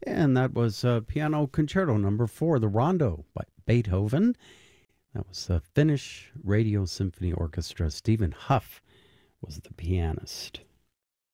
And that was Piano Concerto number 4, the Rondo by Beethoven. That was the Finnish Radio Symphony Orchestra. Stephen Huff was the pianist.